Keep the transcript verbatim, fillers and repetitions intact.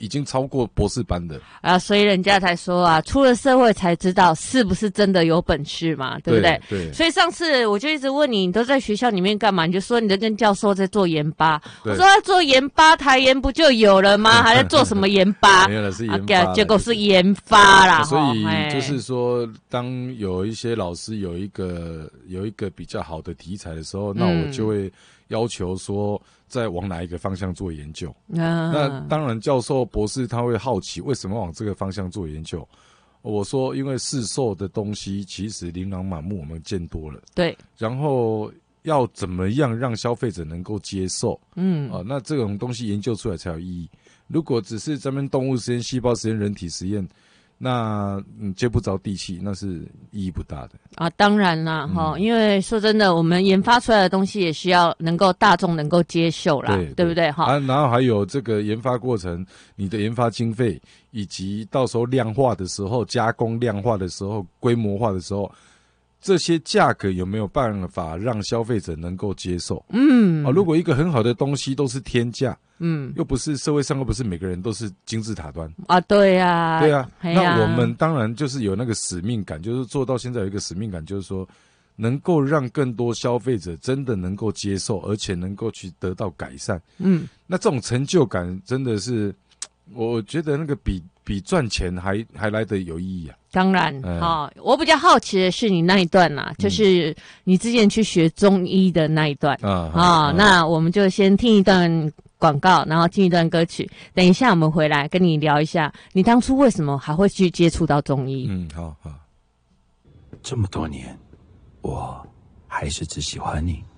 已经超过博士班的啊，所以人家才说啊，出了社会才知道是不是真的有本事嘛，对不对？ 对。对所以上次我就一直问你，你都在学校里面干嘛？你就说你在跟教授在做研发。我说在做研发，台研不就有了吗？还在做什么研发？ 没有了，是研发、 啊，结果是研发啦。 所以就是说，当有一些老师有一个有一个比较好的题材的时候，那我就会要求说，在往哪一个方向做研究。嗯、那当然，教授、博士他会好奇为什么往这个方向做研究。我说，因为市售的东西其实琳琅满目，我们见多了。对。然后要怎么样让消费者能够接受？嗯。啊、呃，那这种东西研究出来才有意义。如果只是咱们动物实验、细胞实验、人体实验，那嗯接不着地气，那是意义不大的啊。当然啦，哈、嗯，因为说真的，我们研发出来的东西也需要能够大众能够接受啦，对, 对不对？哈、 啊，然后还有这个研发过程，你的研发经费，以及到时候量化的时候、加工量化的时候、规模化的时候。这些价格有没有办法让消费者能够接受？嗯，啊，如果一个很好的东西都是天价，嗯，又不是社会上又不是每个人都是金字塔端啊，对呀、啊， 对啊，那我们当然就是有那个使命感，就是做到现在有一个使命感，就是说能够让更多消费者真的能够接受，而且能够去得到改善。嗯，那这种成就感真的是，我觉得那个比比赚钱还还来得有意义啊。 当然，哈、嗯哦，我比较好奇的是你那一段啦、啊，就是你之前去学中医的那一段啊、嗯哦嗯。那我们就先听一段广告，然后听一段歌曲。等一下我们回来跟你聊一下，你当初为什么还会去接触到中医？ 嗯，好好。 这么多年，我还是只喜欢你。